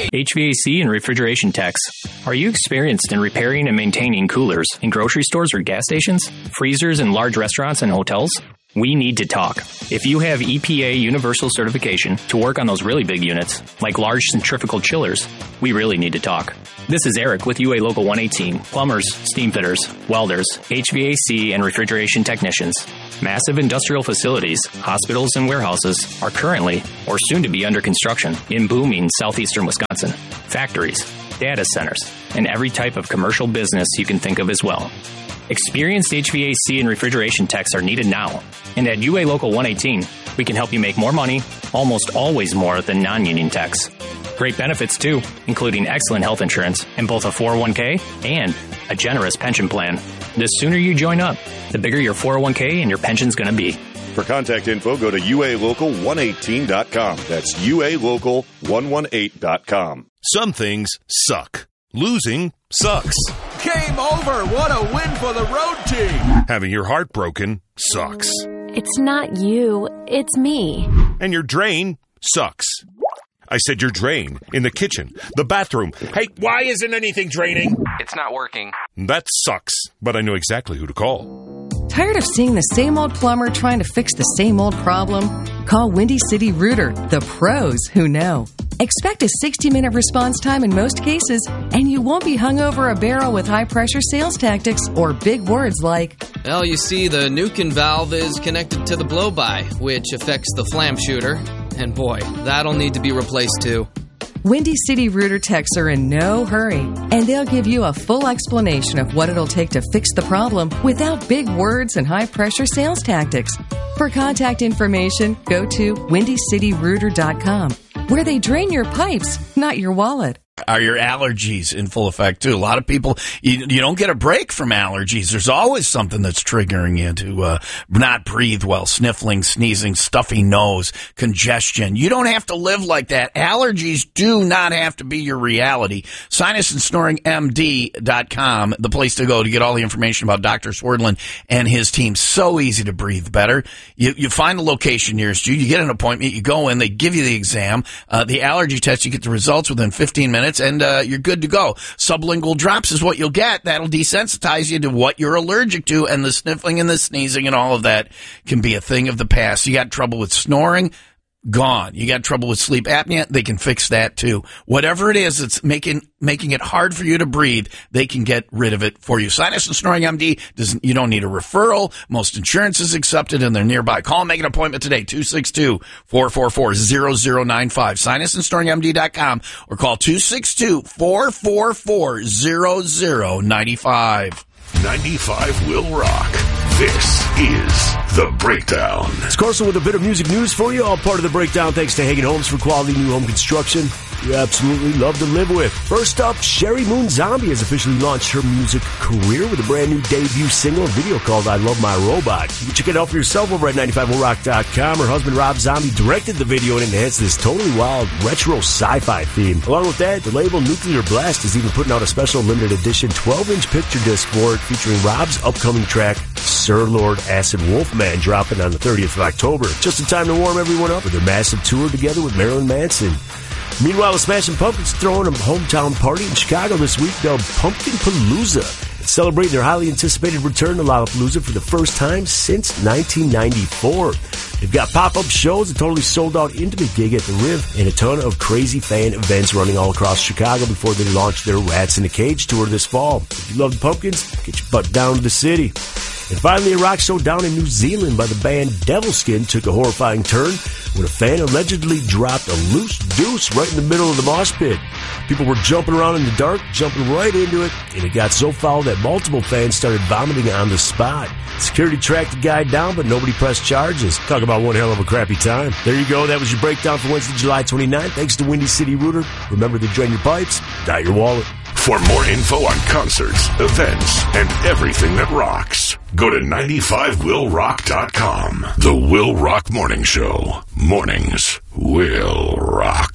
HVAC and refrigeration techs. Are you experienced in repairing and maintaining coolers in grocery stores or gas stations, freezers in large restaurants and hotels? We need to talk. If you have EPA Universal Certification to work on those really big units, like large centrifugal chillers, we really need to talk. This is Eric with UA Local 118, plumbers, steam fitters, welders, HVAC, and refrigeration technicians. Massive industrial facilities, hospitals, and warehouses are currently or soon to be under construction in booming southeastern Wisconsin. Factories, data centers, and every type of commercial business you can think of as well. Experienced HVAC and refrigeration techs are needed now. And at UA Local 118, we can help you make more money, almost always more than non-union techs. Great benefits too, including excellent health insurance and both a 401k and a generous pension plan. The sooner you join up, the bigger your 401k and your pension's going to be. For contact info, go to ualocal118.com. That's ualocal118.com. Some things suck. Losing sucks. Game over. What a win for the road team. Having your heart broken sucks. It's not you, it's me. And your drain sucks. I said your drain. In the kitchen. The bathroom. Hey, why isn't anything draining? It's not working. That sucks. But I know exactly who to call. Tired of seeing the same old plumber trying to fix the same old problem? Call Windy City Rooter, the pros who know. Expect a 60-minute response time in most cases, and you won't be hung over a barrel with high-pressure sales tactics or big words like, well, you see, the Nukin valve is connected to the blow-by, which affects the flam shooter. And boy, that'll need to be replaced too. Windy City Rooter techs are in no hurry, and they'll give you a full explanation of what it'll take to fix the problem without big words and high-pressure sales tactics. For contact information, go to windycityrooter.com, where they drain your pipes, not your wallet. Are your allergies in full effect, too? A lot of people, you don't get a break from allergies. There's always something that's triggering you to not breathe well, sniffling, sneezing, stuffy nose, congestion. You don't have to live like that. Allergies do not have to be your reality. SinusandSnoringMD.com, the place to go to get all the information about Dr. Swerdlin and his team. So easy to breathe better. You find the location nearest you. You get an appointment. You go in. They give you the exam, the allergy test. You get the results within 15 minutes. And you're good to go. Sublingual drops is what you'll get. That'll desensitize you to what you're allergic to, and the sniffling and the sneezing and all of that can be a thing of the past. You got trouble with snoring? Gone. You got trouble with sleep apnea? They can fix that too. Whatever it is that's making it hard for you to breathe, they can get rid of it for you. Sinus and Snoring MD, you don't need a referral. Most insurance is accepted and they're nearby. Call and make an appointment today, 262-444-0095. SinusandSnoringMD.com or call 262-444-0095. 95 will rock. This is The Breakdown. It's Carson with a bit of music news for you. All part of The Breakdown thanks to Hagen Homes for quality new home construction you absolutely love to live with. First up, Sherry Moon Zombie has officially launched her music career with a brand new debut single and video called I Love My Robot. You can check it out for yourself over at 95rock.com. Her husband Rob Zombie directed the video and it enhanced this totally wild retro sci-fi theme. Along with that, the label Nuclear Blast is even putting out a special limited edition 12-inch picture disc for it featuring Rob's upcoming track Sir Lord Acid Wolfman, dropping on the 30th of October. Just in time to warm everyone up with their massive tour together with Marilyn Manson. Meanwhile, the Smashing Pumpkins throwing a hometown party in Chicago this week dubbed Pumpkin Palooza. It's celebrating their highly anticipated return to Lollapalooza for the first time since 1994. They've got pop-up shows, a totally sold-out intimate gig at the Riv, and a ton of crazy fan events running all across Chicago before they launch their Rats in a Cage tour this fall. If you love the Pumpkins, get your butt down to the city. And finally, a rock show down in New Zealand by the band Devilskin took a horrifying turn when a fan allegedly dropped a loose deuce right in the middle of the mosh pit. People were jumping around in the dark, jumping right into it, and it got so foul that multiple fans started vomiting on the spot. Security tracked the guy down, but nobody pressed charges. Talk about one hell of a crappy time. There you go. That was your breakdown for Wednesday, July 29th. Thanks to Windy City Rooter. Remember to drain your pipes, not your wallet. For more info on concerts, events, and everything that rocks, go to 95willrock.com. The Will Rock Morning Show. Mornings will rock.